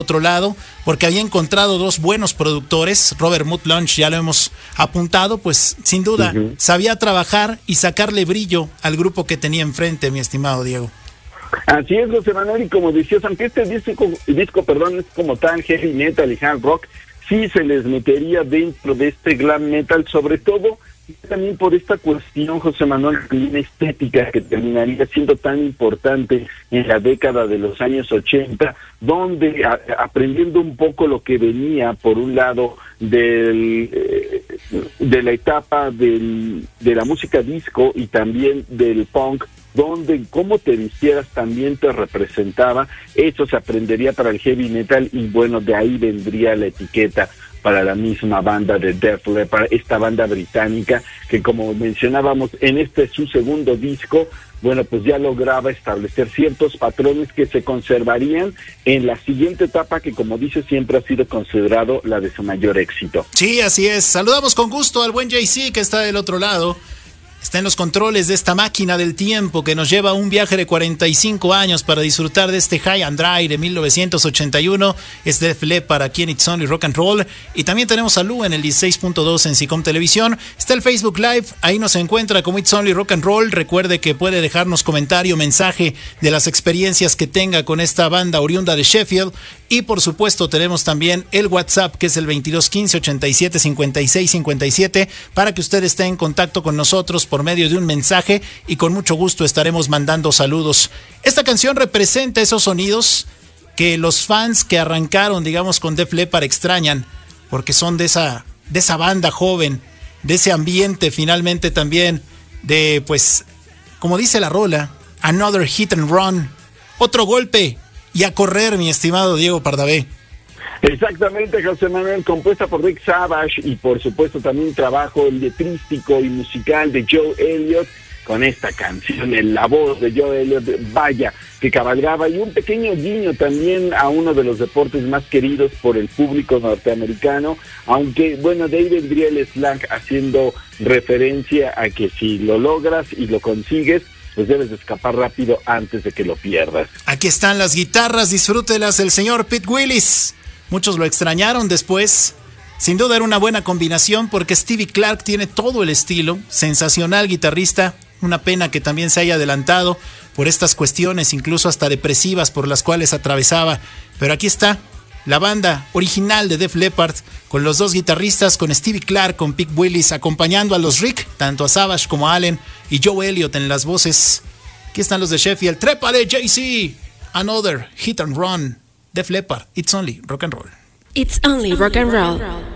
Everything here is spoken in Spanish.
otro lado, porque había encontrado dos buenos productores. Robert Mutt Lange, ya lo hemos apuntado, pues sin duda sabía trabajar y sacarle brillo al grupo que tenía enfrente, mi estimado Diego. Así es, José Manuel, y como decías, aunque este disco, es como tan heavy metal y hard rock, sí se les metería dentro de este glam metal, sobre todo también por esta cuestión, José Manuel, estética que terminaría siendo tan importante en la década de los años 80, donde aprendiendo un poco lo que venía, por un lado, de la etapa de la música disco y también del punk, donde cómo te vistieras también te representaba, eso se aprendería para el heavy metal, y bueno, de ahí vendría la etiqueta para la misma banda de Def Leppard, esta banda británica que, como mencionábamos, en su segundo disco, bueno, pues ya lograba establecer ciertos patrones que se conservarían en la siguiente etapa, que, como dice, siempre ha sido considerado la de su mayor éxito. Sí, así es. Saludamos con gusto al buen JC, que está del otro lado. Está en los controles de esta máquina del tiempo que nos lleva a un viaje de 45 años para disfrutar de este High and Dry de 1981. Es Def Leppard aquí en It's Only Rock and Roll. Y también tenemos a Lu en el 16.2 en Sicom Televisión. Está el Facebook Live, ahí nos encuentra como It's Only Rock and Roll. Recuerde que puede dejarnos comentario, mensaje de las experiencias que tenga con esta banda oriunda de Sheffield. Y por supuesto tenemos también el WhatsApp, que es el 2215 87 56 57, para que usted esté en contacto con nosotros por medio de un mensaje, y con mucho gusto estaremos mandando saludos. Esta canción representa esos sonidos que los fans que arrancaron, digamos, con Def Leppard extrañan, porque son de esa banda joven, de ese ambiente finalmente también, de, pues, como dice la rola, another hit and run, otro golpe y a correr, mi estimado Diego Pardavé. Exactamente, José Manuel, compuesta por Rick Savage, y por supuesto también trabajo letrístico y musical de Joe Elliott, con esta canción, en la voz de Joe Elliott, vaya, que cabalgaba, y un pequeño guiño también a uno de los deportes más queridos por el público norteamericano, aunque, bueno, de ahí vendría el slang haciendo referencia a que si lo logras y lo consigues, pues debes de escapar rápido antes de que lo pierdas. Aquí están las guitarras, disfrútelas, el señor Pete Willis. Muchos lo extrañaron después. Sin duda era una buena combinación, porque Stevie Clark tiene todo el estilo, sensacional guitarrista. Una pena que también se haya adelantado por estas cuestiones, incluso hasta depresivas, por las cuales atravesaba. Pero aquí está la banda original de Def Leppard, con los dos guitarristas, con Stevie Clark, con Pete Willis, acompañando a los Rick, tanto a Savage como a Allen, y Joe Elliott en las voces. Aquí están los de Sheffield. ¡Trépale, JC! Another hit and run. Def Leppard, It's Only Rock and Roll. It's Only Rock and Roll.